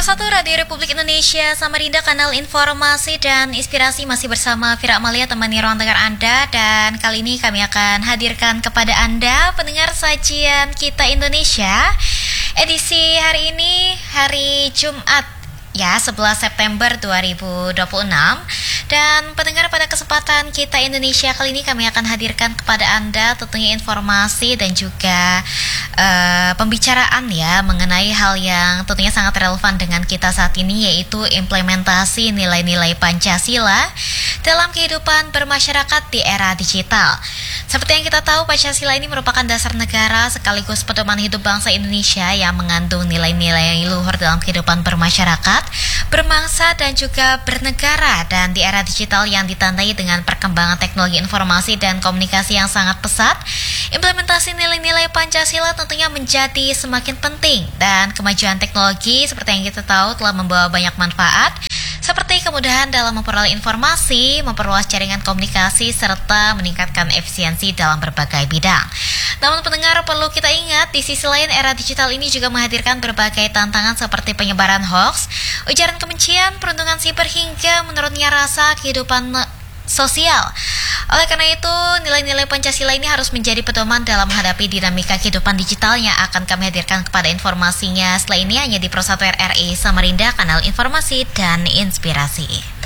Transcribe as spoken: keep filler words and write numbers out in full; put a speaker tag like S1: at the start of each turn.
S1: satu Radio Republik Indonesia Samarinda, kanal informasi dan inspirasi, masih bersama Fira Amalia temani ruang dengar Anda. Dan kali ini kami akan hadirkan kepada Anda pendengar sajian Kita Indonesia edisi hari ini, hari Jumat ya, sebelas September dua ribu dua puluh enam. Dan pendengar, pada kesempatan Kita Indonesia kali ini kami akan hadirkan kepada Anda tentunya informasi dan juga uh, pembicaraan ya mengenai hal yang tentunya sangat relevan dengan kita saat ini, yaitu implementasi nilai-nilai Pancasila dalam kehidupan bermasyarakat di era digital. Seperti yang kita tahu, Pancasila ini merupakan dasar negara sekaligus pedoman hidup bangsa Indonesia yang mengandung nilai-nilai luhur dalam kehidupan bermasyarakat, berbangsa dan juga bernegara. Dan di era digital yang ditandai dengan perkembangan teknologi informasi dan komunikasi yang sangat pesat, implementasi nilai-nilai Pancasila tentunya menjadi semakin penting. Dan kemajuan teknologi seperti yang kita tahu telah membawa banyak manfaat, seperti kemudahan dalam memperoleh informasi, memperluas jaringan komunikasi, serta meningkatkan efisiensi dalam berbagai bidang. Namun pendengar, perlu kita ingat, di sisi lain era digital ini juga menghadirkan berbagai tantangan seperti penyebaran hoax, ujaran kebencian, perundungan siber, hingga menurunnya rasa kehidupan sosial. Oleh karena itu, nilai-nilai Pancasila ini harus menjadi pedoman dalam menghadapi dinamika kehidupan digital yang akan kami hadirkan kepada informasinya setelah ini hanya di Pro satu R R I Samarinda, kanal informasi dan inspirasi.